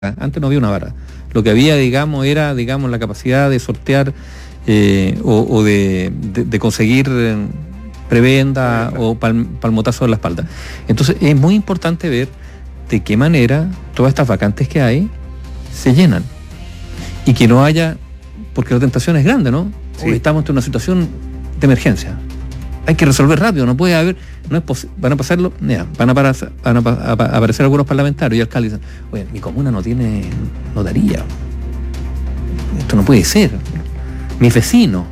Antes no había una vara. Lo que había, digamos, era, digamos, la capacidad de sortear o de conseguir prebenda o palmotazo en la espalda. Entonces es muy importante ver de qué manera todas estas vacantes que hay se llenan y que no haya, porque la tentación es grande, ¿no? Sí. Hoy estamos en una situación de emergencia. Hay que resolver rápido, no puede haber, van a pasarlo, van a aparecer algunos parlamentarios y alcaldes dicen, oye, mi comuna no tiene notaría. Esto no puede ser. Mis vecinos,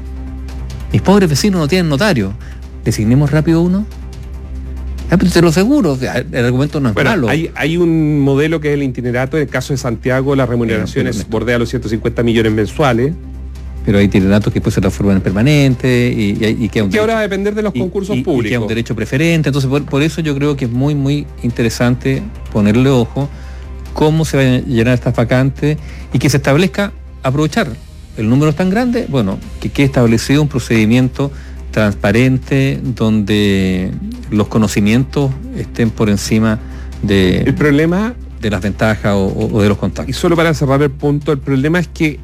mis pobres vecinos no tienen notario. Designemos rápido uno. Pero te lo aseguro, el argumento no es malo. Hay un modelo que es el itinerato. En el caso de Santiago, las remuneraciones bordean los 150 millones mensuales. Pero hay itineratos que después se transforman en permanente y que ahora va a depender de los concursos públicos. Y que es un derecho preferente. Entonces, por eso yo creo que es muy, muy interesante ponerle ojo cómo se van a llenar estas vacantes y que se establezca, aprovechar el número tan grande, bueno, que quede establecido un procedimiento transparente donde los conocimientes estén por encima de... El problema... de las ventajas o de los contactos. Y solo para cerrar el punto, el problema es que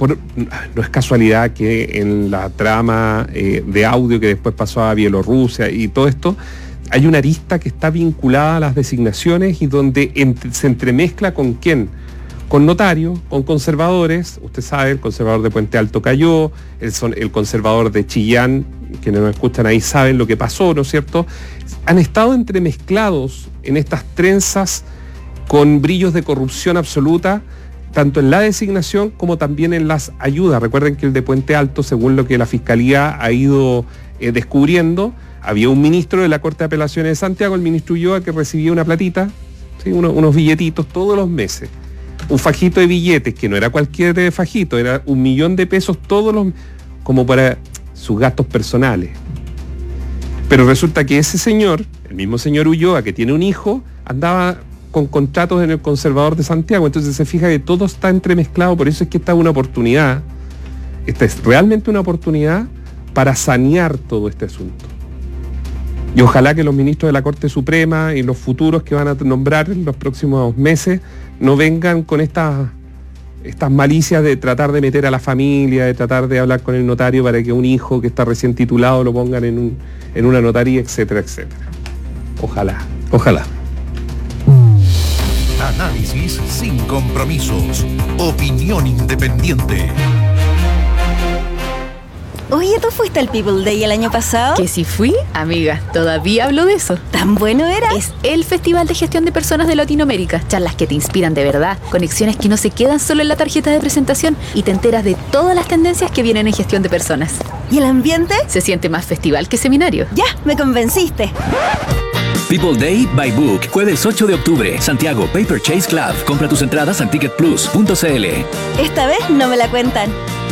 no es casualidad que en la trama de audio que después pasó a Bielorrusia y todo esto, hay una arista que está vinculada a las designaciones y donde se entremezcla con quién, con notarios, con conservadores. Usted sabe, el conservador de Puente Alto cayó, el conservador de Chillán, quienes nos escuchan ahí saben lo que pasó, ¿no es cierto? Han estado entremezclados en estas trenzas con brillos de corrupción absoluta, tanto en la designación como también en las ayudas. Recuerden que el de Puente Alto, según lo que la Fiscalía ha ido descubriendo, había un ministro de la Corte de Apelaciones de Santiago, el ministro Ulloa, que recibía una platita, ¿sí? unos billetitos todos los meses. Un fajito de billetes, que no era cualquier fajito, era 1 millón de pesos todos los como para sus gastos personales. Pero resulta que ese señor, el mismo señor Ulloa, que tiene un hijo, andaba con contratos en el Conservador de Santiago. Entonces se fija que todo está entremezclado. Por eso es que esta es una oportunidad, esta es realmente una oportunidad para sanear todo este asunto. Y ojalá que los ministros de la Corte Suprema y los futuros que van a nombrar en los próximos meses no vengan con estas malicias de tratar de meter a la familia, de tratar de hablar con el notario para que un hijo que está recién titulado lo pongan en una notaría, etcétera, etcétera. Ojalá. Análisis sin compromisos. Opinión independiente. Oye, ¿tú fuiste al People Day el año pasado? ¿Que si fui? Amiga, todavía hablo de eso. ¿Tan bueno era? Es el Festival de Gestión de Personas de Latinoamérica. Charlas que te inspiran de verdad, conexiones que no se quedan solo en la tarjeta de presentación y te enteras de todas las tendencias que vienen en gestión de personas. ¿Y el ambiente? Se siente más festival que seminario. Ya, me convenciste. People Day by Book, jueves 8 de octubre, Santiago, Paper Chase Club. Compra tus entradas en ticketplus.cl. Esta vez no me la cuentan.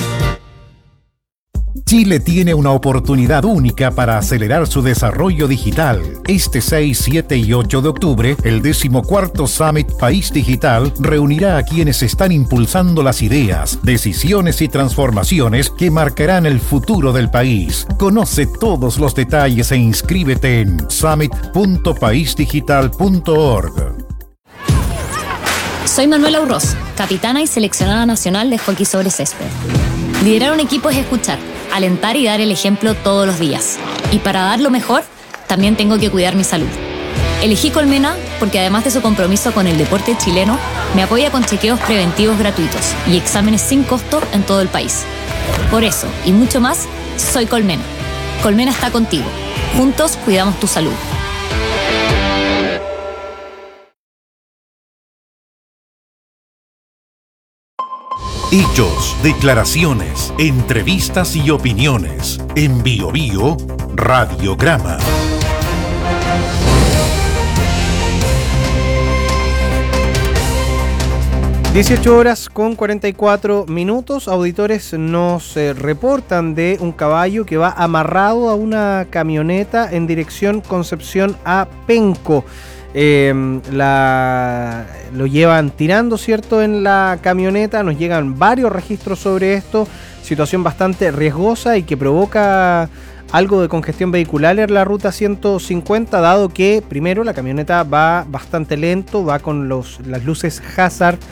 Chile tiene una oportunidad única para acelerar su desarrollo digital. Este 6, 7 y 8 de octubre, el 14º Summit País Digital reunirá a quienes están impulsando las ideas, decisiones y transformaciones que marcarán el futuro del país. Conoce todos los detalles e inscríbete en summit.paisdigital.org. Soy Manuela Urroz, capitana y seleccionada nacional de hockey sobre césped. Liderar un equipo es escuchar, alentar y dar el ejemplo todos los días. Y para dar lo mejor, también tengo que cuidar mi salud. Elegí Colmena porque además de su compromiso con el deporte chileno, me apoya con chequeos preventivos gratuitos y exámenes sin costo en todo el país. Por eso, y mucho más, soy Colmena. Colmena está contigo. Juntos cuidamos tu salud. Hechos, declaraciones, entrevistas y opiniones. En Bio Bio, Radiograma. (18:44). Auditores nos reportan de un caballo que va amarrado a una camioneta en dirección Concepción a Penco. Lo llevan tirando, ¿cierto?, en la camioneta. Nos llegan varios registros sobre esto, situación bastante riesgosa y que provoca algo de congestión vehicular en la ruta 150, dado que primero la camioneta va bastante lento, va con las luces hazard